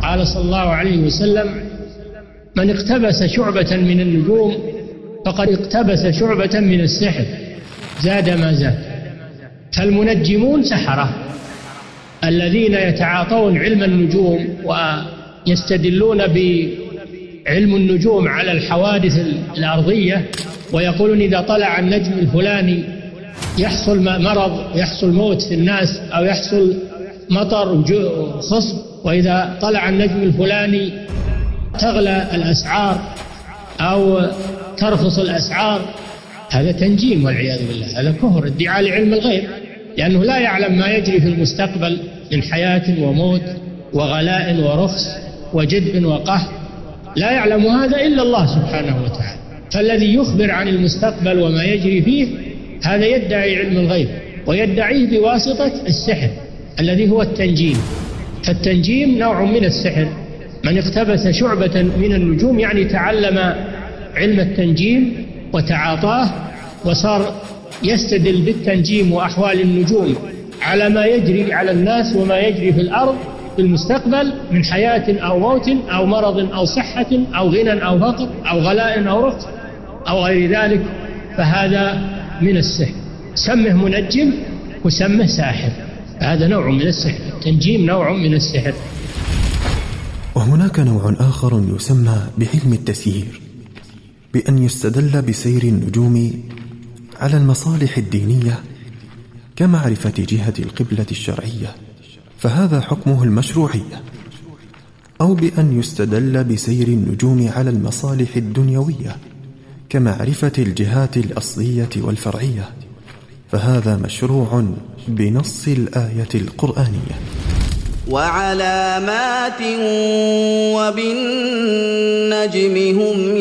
قال صلى الله عليه وسلم: من اقتبس شعبة من النجوم فقد اقتبس شعبة من السحر زاد ما زاد. فالمنجمون سحرة الذين يتعاطون علم النجوم ويستدلون بعلم النجوم على الحوادث الأرضية، ويقولون إذا طلع النجم الفلاني يحصل مرض، يحصل موت في الناس، أو يحصل مطر وخصب، وإذا طلع النجم الفلاني تغلى الأسعار أو ترخص الأسعار. هذا تنجيم والعياذ بالله، هذا كفر، ادعاء لعلم الغيب، لأنه لا يعلم ما يجري في المستقبل من حياة وموت وغلاء ورخص وجدب وقهر، لا يعلم هذا إلا الله سبحانه وتعالى. فالذي يخبر عن المستقبل وما يجري فيه هذا يدعي علم الغيب، ويدعيه بواسطة السحر الذي هو التنجيم. فالتنجيم نوع من السحر. من اقتبس شعبة من النجوم يعني تعلم علم التنجيم وتعاطاه، وصار يستدل بالتنجيم وأحوال النجوم على ما يجري على الناس وما يجري في الأرض في المستقبل من حياة أو موت أو مرض أو صحة أو غنى أو فقر أو غلاء أو رخص أو غير ذلك. فهذا من السحر، سمه منجم وسمه ساحر، هذا نوع من السحر. التنجيم نوع من السحر. وهناك نوع آخر يسمى بعلم التسيير، بأن يستدل بسير النجوم على المصالح الدينية كمعرفة جهة القبلة الشرعية، فهذا حكمه المشروعية، أو بأن يستدل بسير النجوم على المصالح الدنيوية كمعرفة الجهات الأصلية والفرعية، فهذا مشروع بنص الآية القرآنية. وعلامات وبالنجم هم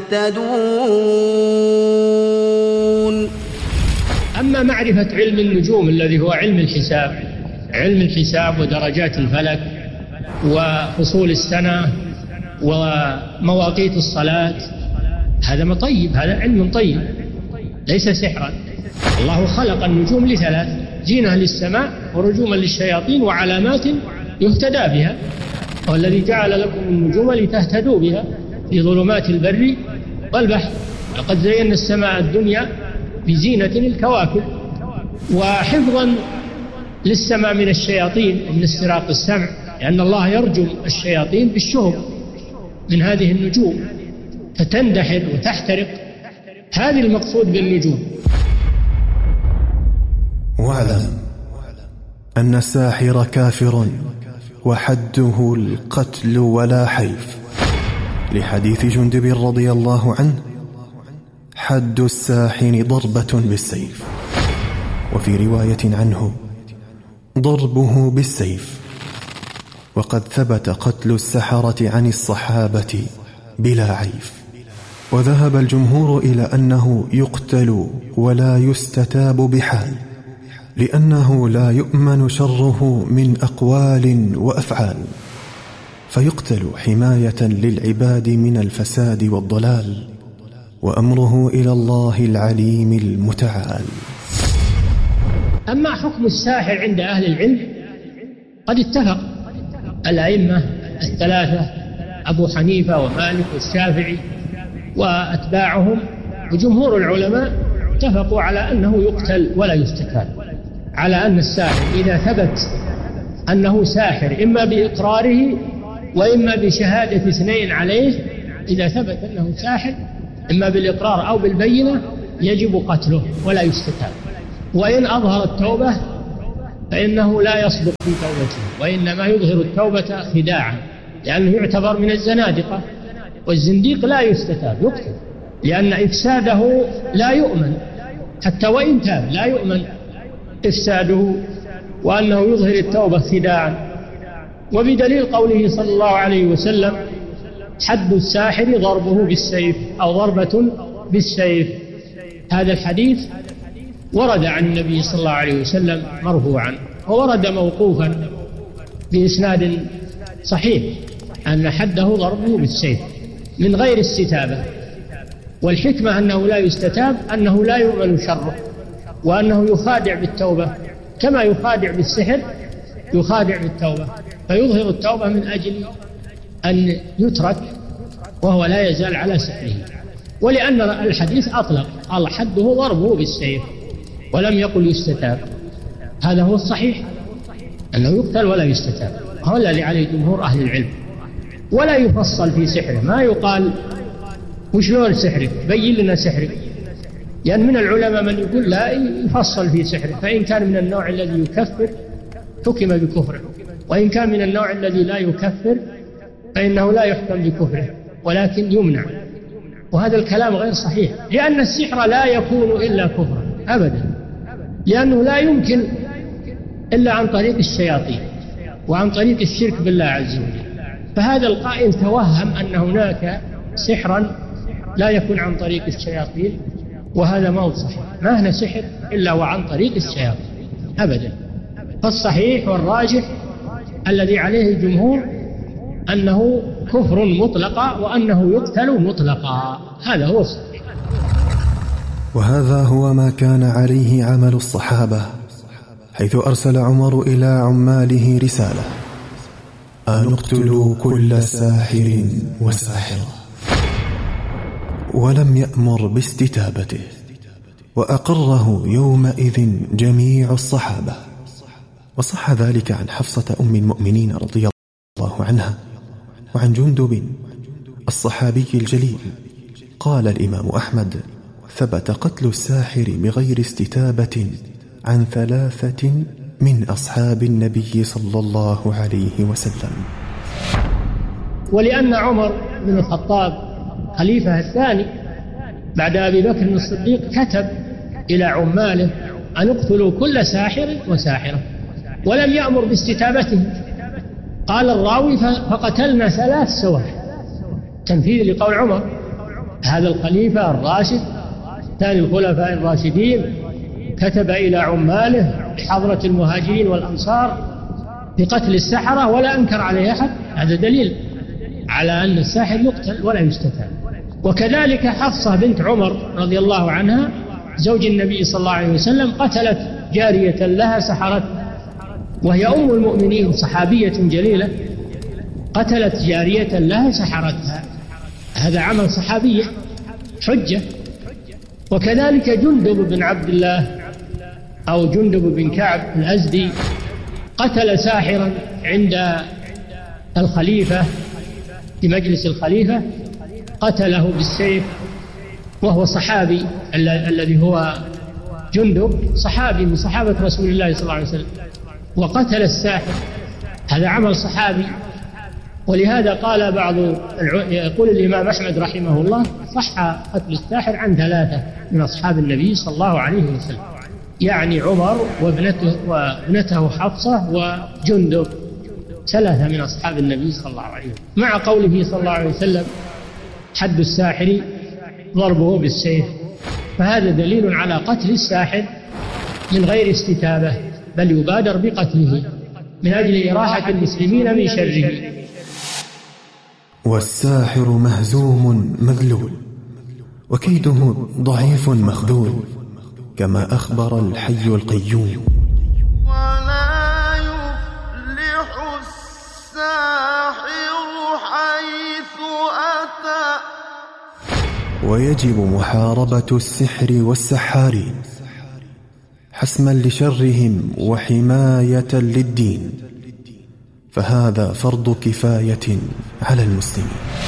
يهتدون. أما معرفة علم النجوم الذي هو علم الحساب ودرجات الفلك وفصول السنة ومواقيت الصلاة، هذا طيب، هذا علم طيب ليس سحرا. الله خلق النجوم لثلاث: زينة للسماء ورجوما للشياطين وعلامات يهتدى بها، والذي جعل لكم النجوم لتهتدوا بها في ظلمات البر والبحر. لقد زينا السماء الدنيا بزينة الكواكب، وحفظا للسماء من الشياطين ومن استراق السمع، لأن الله يرجم الشياطين بالشهب من هذه النجوم فتندحر وتحترق. هذه المقصود بالنجوم. واعلم أن الساحر كافر وحده القتل ولا حيف، لحديث جندب رضي الله عنه: حد الساحر ضربة بالسيف. وفي رواية عنه: ضربه بالسيف. وقد ثبت قتل السحرة عن الصحابة بلا عيف. وذهب الجمهور إلى أنه يقتل ولا يستتاب بحال، لأنه لا يؤمن شره من أقوال وأفعال، فيقتل حماية للعباد من الفساد والضلال، وأمره إلى الله العليم المتعال. أما حكم الساحر عند أهل العلم قد اتفق الأئمة الثلاثة أبو حنيفة ومالك والشافعي وأتباعهم وجمهور العلماء اتفقوا على أنه يقتل ولا يستتاب، على أن الساحر إذا ثبت أنه ساحر إما بإقراره وإما بشهادة اثنين عليه، إذا ثبت أنه ساحر إما بالإقرار أو بالبينة يجب قتله ولا يستتاب. وإن أظهر التوبة فإنه لا يصدق في توبته، وإنما يظهر التوبة خداعا، لأنه يعتبر من الزنادقة، والزنديق لا يستتاب، يقتل، لأن إفساده لا يؤمن، حتى وإن تاب لا يؤمن إفساده، وأنه يظهر التوبة خداعا. وبدليل قوله صلى الله عليه وسلم: حد الساحر ضربه بالسيف أو ضربة بالسيف. هذا الحديث ورد عن النبي صلى الله عليه وسلم مرفوعا، وورد موقوفا بإسناد صحيح أن حده ضربه بالسيف من غير استتابة. والحكمة أنه لا يستتاب أنه لا يؤمن شره، وأنه يخادع بالتوبة كما يخادع بالسحر، يخادع بالتوبة، فيظهر التوبة من أجل أن يترك وهو لا يزال على سحره، ولأن الحديث أطلق، قال حده ضربه بالسيف ولم يقل يستتاب. هذا هو الصحيح، أنه يقتل ولا يستتاب، هو الذي عليه جمهور أهل العلم. ولا يفصل في سحره، ما يقال وش لون سحرك، بين لنا سحرك، لأن من العلماء من يقول لا يفصل في سحره، فإن كان من النوع الذي يكفر حكم بكفره، وإن كان من النوع الذي لا يكفر فإنه لا يحكم بكفره ولكن يمنع. وهذا الكلام غير صحيح، لأن السحر لا يكون إلا كفرا أبدا، لأنه لا يمكن إلا عن طريق الشياطين وعن طريق الشرك بالله عز وجل. فهذا القائل توهم أن هناك سحرا لا يكون عن طريق الشياطين، وهذا ما هو صحيح، ما هنا سحر إلا وعن طريق الشياطين أبدا. فالصحيح والراجح الذي عليه الجمهور أنه كفر مطلقا وأنه يقتل مطلقا، هذا هو الصحيح. وهذا هو ما كان عليه عمل الصحابة، حيث أرسل عمر إلى عماله رسالة: أن اقتلوا كل ساحر وساحرة، ولم يأمر باستتابته، وأقره يومئذ جميع الصحابة. وصح ذلك عن حفصة أم المؤمنين رضي الله عنها، وعن جندب الصحابي الجليل. قال الإمام أحمد: ثبت قتل الساحر بغير استتابة عن 3 من أصحاب النبي صلى الله عليه وسلم. ولأن عمر بن الخطاب خليفة الثاني بعد أبي بكر الصديق كتب إلى عماله أن اقتلوا كل ساحر وساحرة، ولم يأمر باستتابته. قال الراوي: فقتلنا 3 سواحر، تنفيذ لقول عمر، هذا الخليفة الراشد ثاني الخلفاء الراشدين كتب إلى عماله بحضرة المهاجرين والأنصار بقتل السحرة ولا أنكر عليه أحد. هذا دليل على أن الساحر يقتل ولا يستتاب. وكذلك حفصة بنت عمر رضي الله عنها زوج النبي صلى الله عليه وسلم قتلت جارية لها سحرتها، وهي أم المؤمنين صحابية جليلة، قتلت جارية لها سحرتها، هذا عمل صحابية حجة. وكذلك جندب بن عبد الله أو جندب بن كعب الأزدي قتل ساحرا عند الخليفة في مجلس الخليفة، قتله بالسيف، وهو صحابي الذي هو جندب، صحابي من صحابة رسول الله صلى الله عليه وسلم، وقتل الساحر، هذا عمل صحابي. ولهذا قال يقول الإمام أحمد رحمه الله: صح قتل الساحر عن 3 من أصحاب النبي صلى الله عليه وسلم، يعني عمر وابنته حفصة وجندب، 3 من أصحاب النبي صلى الله عليه وسلم، مع قوله صلى الله عليه وسلم: حد الساحر ضربه بالسيف. فهذا دليل على قتل الساحر من غير استتابة، بل يبادر بقتله من أجل إراحة المسلمين من شره. والساحر مهزوم مذلول، وكيده ضعيف مخذول، كما أخبر الحي القيوم. ولا يفلح الساحر حيث أتى. ويجب محاربة السحر والسحارين حسما لشرهم وحماية للدين، فهذا فرض كفاية على المسلمين.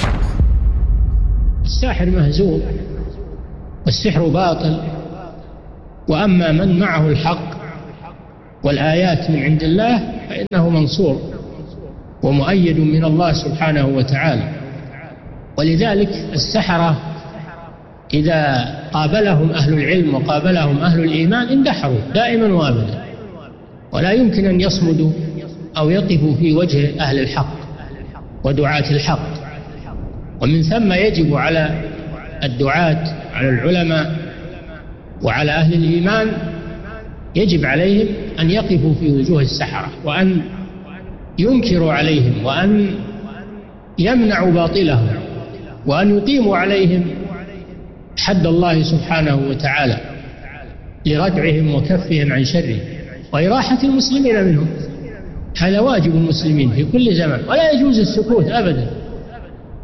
الساحر مهزوم والسحر باطل، وأما من معه الحق والآيات من عند الله فإنه منصور ومؤيد من الله سبحانه وتعالى. ولذلك السحرة إذا قابلهم أهل العلم وقابلهم أهل الإيمان اندحروا دائما وابدا، ولا يمكن أن يصمدوا أو يقفوا في وجه أهل الحق ودعاة الحق. ومن ثم يجب على الدعاة، على العلماء وعلى أهل الإيمان، يجب عليهم أن يقفوا في وجوه السحرة، وأن ينكروا عليهم، وأن يمنعوا باطلهم، وأن يقيموا عليهم حد الله سبحانه وتعالى لردعهم وكفهم عن شره وإراحة المسلمين منهم. هذا واجب المسلمين في كل زمان، ولا يجوز السكوت أبدا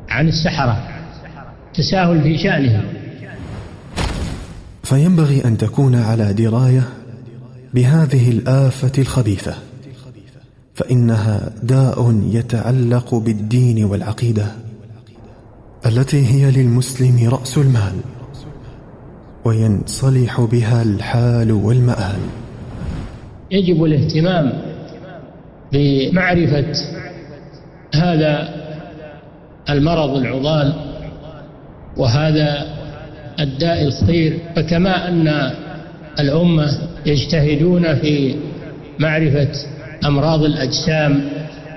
عن السحرة، تساهل في شأنه. فينبغي أن تكون على دراية بهذه الآفة الخبيثة، فإنها داء يتعلق بالدين والعقيدة التي هي للمسلم رأس المال، وينصلح بها الحال والمآل. يجب الاهتمام بمعرفة هذا المرض العضال وهذا الداء الخطير، فكما أن الأمة يجتهدون في معرفة أمراض الأجسام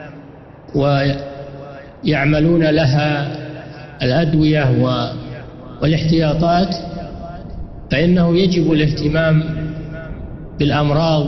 ويعملون لها الأدوية والاحتياطات، فإنه يجب الاهتمام بالأمراض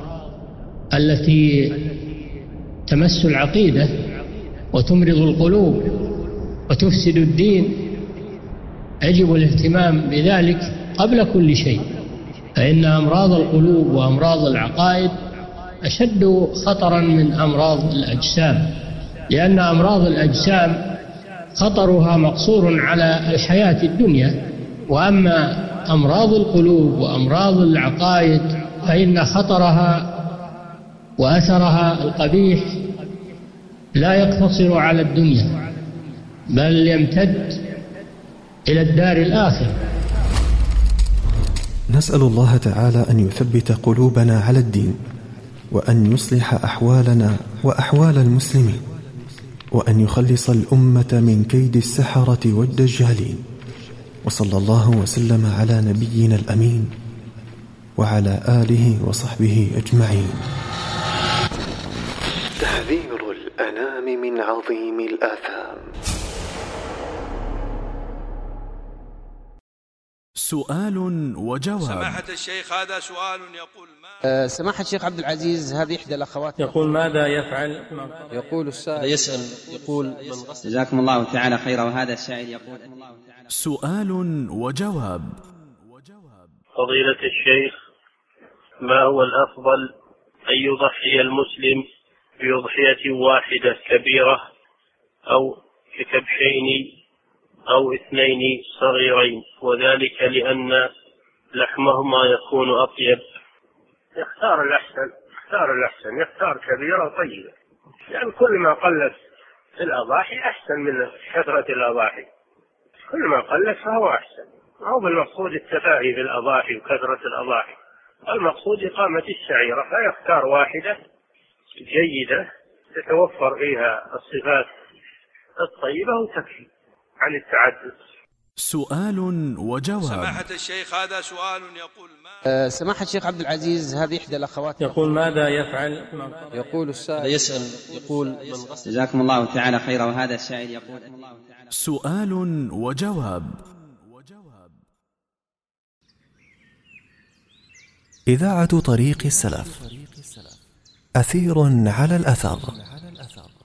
التي تمس العقيدة وتمرض القلوب وتفسد الدين. يجب الاهتمام بذلك قبل كل شيء، فإن أمراض القلوب وأمراض العقائد أشد خطرا من أمراض الأجسام، لأن أمراض الأجسام خطرها مقصور على الحياة الدنيا، وأما أمراض القلوب وأمراض العقائد فإن خطرها وأثرها القبيح لا يقتصر على الدنيا بل يمتد إلى الدار الآخرة. نسأل الله تعالى أن يثبت قلوبنا على الدين، وأن يصلح أحوالنا وأحوال المسلمين، وأن يخلص الأمة من كيد السحرة والدجالين. وصلى الله وسلم على نبينا الأمين وعلى آله وصحبه أجمعين. تحذير الأنام من عظيم الآثام. سؤال وجواب. سماحة الشيخ، هذا سؤال يقول ما سماحة الشيخ عبد العزيز، هذه إحدى الأخوات يقول ماذا يفعل؟ يقول السائل يسأل يقول من غسل. جزاكم الله تعالى خيرا. وهذا السائل يقول سؤال وجواب. فضيلة الشيخ، ما هو الأفضل، أن يضحي المسلم بأضحية واحدة كبيرة أو ككبشين أو 2 صغيرين، وذلك لأن لحمهما يكون أطيب؟ يختار الأحسن، يختار كبيرة طيبة، يعني كل ما قلت الأضاحي أحسن من كثرة الأضاحي، كل ما قلت فهو أحسن. أو بالمقصود التفاهي بالأضاحي وكثرة الأضاحي، المقصود إقامة الشعيرة، فيختار واحدة جيدة تتوفر فيها الصفات الطيبة وتكفي عن التعدد. سؤال وجواب. سماحة الشيخ، هذا سؤال يقول ما سماحة الشيخ عبد العزيز، هذه إحدى الأخوات يقول ماذا يفعل؟ يقول السائل يسأل يقول من غسل. جزاكم الله تعالى خيرا. وهذا السائل يقول سؤال وجواب. إذاعة طريق السلف، أثير على الأثر.